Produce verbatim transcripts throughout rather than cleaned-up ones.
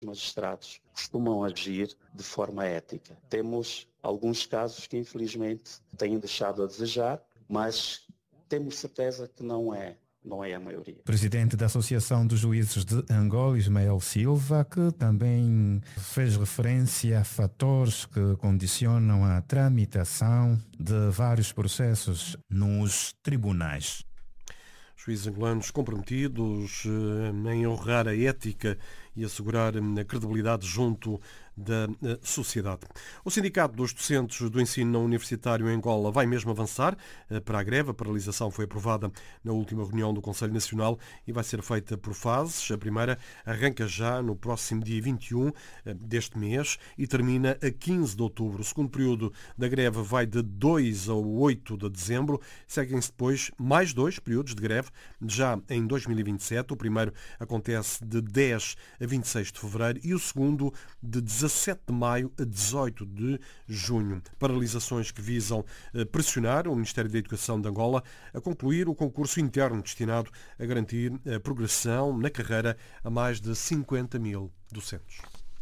magistrados costumam agir de forma ética. Temos alguns casos que infelizmente têm deixado a desejar, mas temos certeza que não é, não é a maioria. Presidente da Associação dos Juízes de Angola, Ismael Silva, que também fez referência a fatores que condicionam a tramitação de vários processos nos tribunais. Juízes angolanos comprometidos em honrar a ética e assegurar a credibilidade junto da sociedade. O Sindicato dos Docentes do Ensino Universitário em Angola vai mesmo avançar para a greve. A paralisação foi aprovada na última reunião do Conselho Nacional e vai ser feita por fases. A primeira arranca já no próximo dia vinte e um deste mês e termina a quinze de outubro. O segundo período da greve vai de dois a oito de dezembro. Seguem-se depois mais dois períodos de greve já em dois mil e vinte e sete. O primeiro acontece de dez a vinte e seis de fevereiro e o segundo de dezassete de maio a dezoito de junho. Paralisações que visam pressionar o Ministério da Educação de Angola a concluir o concurso interno destinado a garantir a progressão na carreira a mais de cinquenta mil docentes.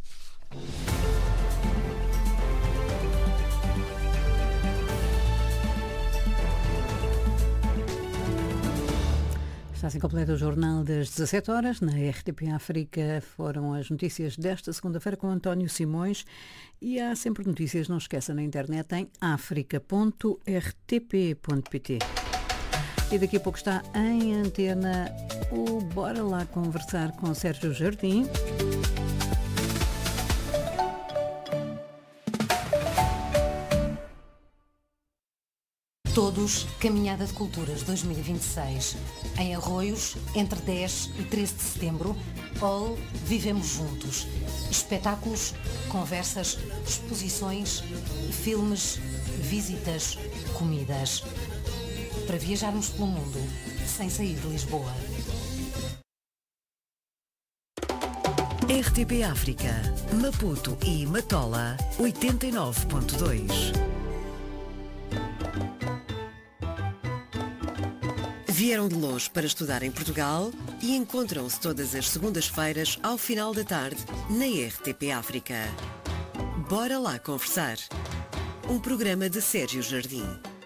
Está assim completo o Jornal das dezassete horas. Na R T P África foram as notícias desta segunda-feira com António Simões. E há sempre notícias, não esqueça, na internet em africa ponto r t p ponto p t. E daqui a pouco está em antena o Bora Lá Conversar com Sérgio Jardim. Todos, Caminhada de Culturas dois mil e vinte e seis. Em Arroios, entre dez e treze de setembro, All Vivemos Juntos. Espetáculos, conversas, exposições, filmes, visitas, comidas. Para viajarmos pelo mundo, sem sair de Lisboa. R T P África, Maputo e Matola, oitenta e nove ponto dois. Vieram de longe para estudar em Portugal e encontram-se todas as segundas-feiras ao final da tarde na R T P África. Bora lá conversar. Um programa de Sérgio Jardim.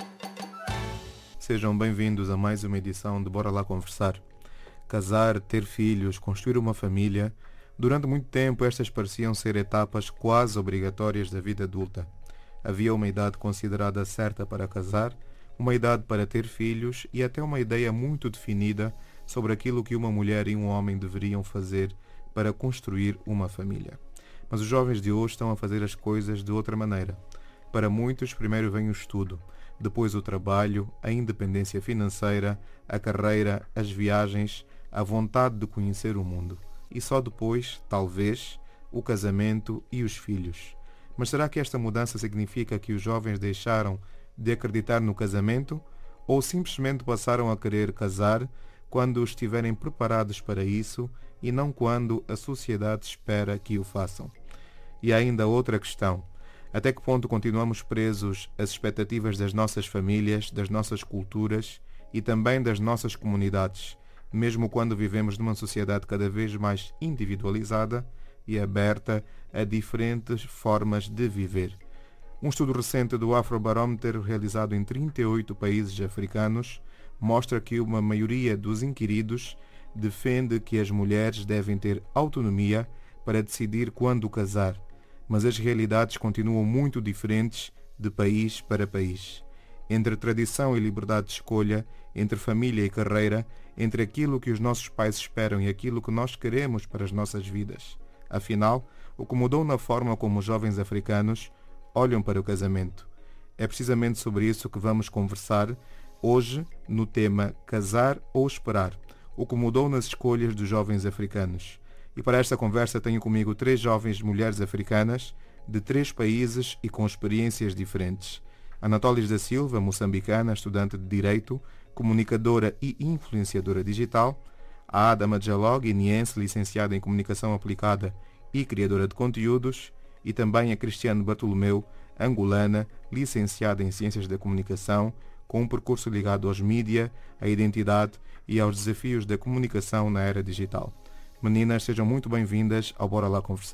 Sejam bem-vindos a mais uma edição de Bora lá conversar. Casar, ter filhos, construir uma família. Durante muito tempo estas pareciam ser etapas quase obrigatórias da vida adulta. Havia uma idade considerada certa para casar, uma idade para ter filhos e até uma ideia muito definida sobre aquilo que uma mulher e um homem deveriam fazer para construir uma família. Mas os jovens de hoje estão a fazer as coisas de outra maneira. Para muitos, primeiro vem o estudo, depois o trabalho, a independência financeira, a carreira, as viagens, a vontade de conhecer o mundo. E só depois, talvez, o casamento e os filhos. Mas será que esta mudança significa que os jovens deixaram de acreditar no casamento ou simplesmente passaram a querer casar quando estiverem preparados para isso e não quando a sociedade espera que o façam? E há ainda outra questão. Até que ponto continuamos presos às expectativas das nossas famílias, das nossas culturas e também das nossas comunidades, mesmo quando vivemos numa sociedade cada vez mais individualizada e aberta a diferentes formas de viver? Um estudo recente do Afrobarómetro, realizado em trinta e oito países africanos, mostra que uma maioria dos inquiridos defende que as mulheres devem ter autonomia para decidir quando casar, mas as realidades continuam muito diferentes de país para país. Entre tradição e liberdade de escolha, entre família e carreira, entre aquilo que os nossos pais esperam e aquilo que nós queremos para as nossas vidas. Afinal, o que mudou na forma como os jovens africanos olham para o casamento. É precisamente sobre isso que vamos conversar hoje no tema Casar ou Esperar, o que mudou nas escolhas dos jovens africanos. E para esta conversa tenho comigo três jovens mulheres africanas de três países e com experiências diferentes. Anatólis da Silva, moçambicana, estudante de Direito, comunicadora e influenciadora digital. A Adama Jalog, guineense, licenciada em Comunicação Aplicada e criadora de conteúdos. E também a Cristiane Bartolomeu, angolana, licenciada em Ciências da Comunicação, com um percurso ligado aos mídia, à identidade e aos desafios da comunicação na era digital. Meninas, sejam muito bem-vindas ao Bora Lá Conversar.